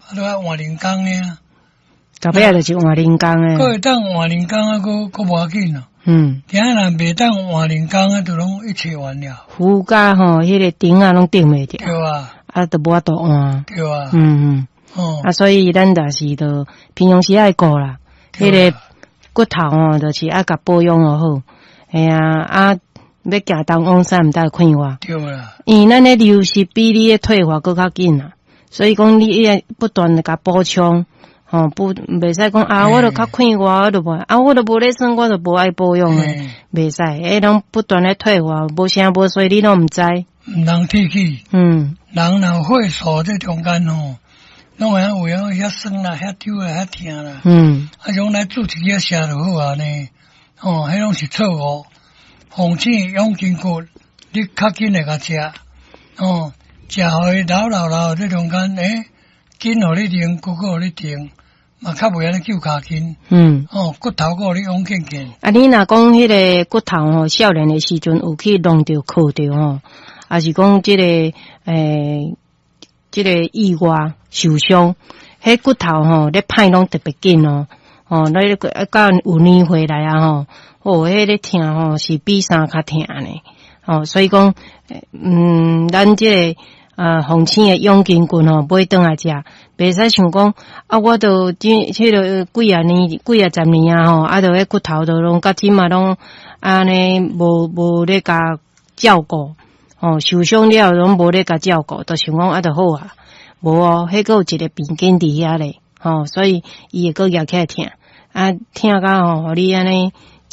都要换人工呢。 到尾就是换人工诶。 佫会当换人工啊，佫无要紧咯。 嗯。 今日若袂当换人工啊，就拢一切完了。 扶甲吼，迄个顶啊拢顶袂着。 对啊。 啊，都无法度换。 对啊。 哦。啊，所以咱就是都平常时爱顾啦。迄个骨头吼，就是爱甲保养就好。哎呀，啊，要行东往西毋得看我。 对啦。 因为咱咧流失比你咧退化佫较紧啦，所以讲你要不断地甲补充。吼，袂使讲啊，我著较快活，我著无啊，我著无咧算，我著无爱保养诶，袂使，迄拢不断咧退化，无声无衰，你拢毋知。 毋通提起。人若血素这中间吼，拢会有遐酸啦、遐丢啦、遐疼啦。啊，用来煮一只食就好啊呢。迄拢是错误。红芪、养筋骨，你较紧来甲食。食互伊老这中间筋互你定，骨互你定。嘛，较袂安尼揪骹筋。骨头互你养健健。啊， 你若讲迄个骨头吼，少年的时阵有去弄着、磕着吼，还是讲这个意外受伤，迄骨头吼咧歹拢特别紧哦。那到有年回来啊吼，迄个疼吼是比啥较疼呢。所以讲，咱这个。红芪的养筋骨吼，买转来食，袂使想讲啊，我都迄个几啊十年啊吼，啊，迄骨头都拢甲即嘛拢安尼无咧甲照顾，受伤了拢无咧甲照顾，就想讲啊，就好啊，无迄个有一个病根伫遐咧，所以伊会个举起来疼，啊，疼甲吼，互你安尼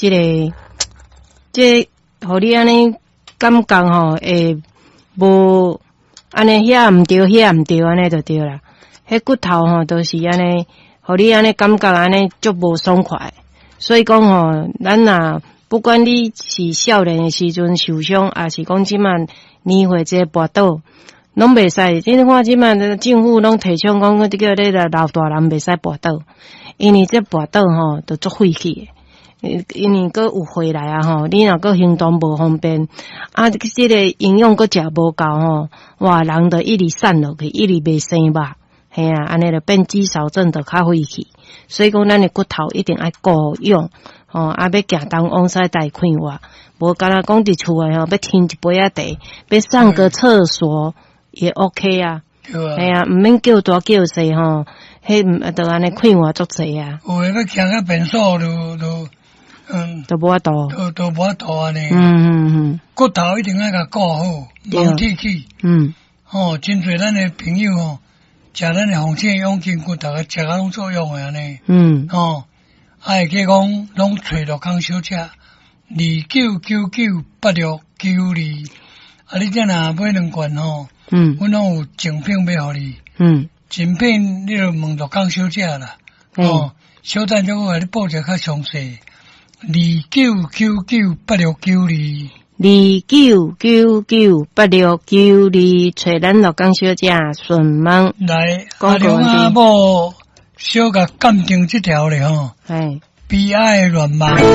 互你安尼感觉吼，会无。安尼遐毋对，遐毋对，安尼就对啦。迄骨头吼都是安尼，互你安尼感觉安尼足无爽快。所以讲吼，咱若不管你是少年的时阵受伤，还是讲即满年岁这跋倒，拢袂使。你看即满政府拢提倡讲，这个咧老大人袂使跋倒，因为这跋倒吼都足废气的。因为佫有回来啊吼，你若佫行动无方便，啊，这个营养佫食无够吼，哇，人就一直散落去，一直袂生肉，嘿啊，安尼就变肌少症就较废气。所以讲，咱的骨头一定爱顾养，啊，要行东往西带快活，无干那讲伫厝诶吼，要听一杯仔茶，要上个厕所也 OK 啊，嘿啊，毋免叫大叫细吼，迄就安尼快活足济啊。 有诶要行到便所都无法度， 都无法度安尼。骨头一定要甲顾好，忙提起。真侪咱诶朋友吼，食咱诶红芪养筋骨，逐个食啊拢作用诶安尼。会记讲拢找着康小姐29998692，啊，你这若买2罐吼，阮拢有赠品要互你。赠品你著问着康小姐啦。小等阵我甲你报一下较详细。29998692，29998692，找咱乐江小姐顺问来。阿良阿某小甲鉴定这条咧吼，悲哀乱骂。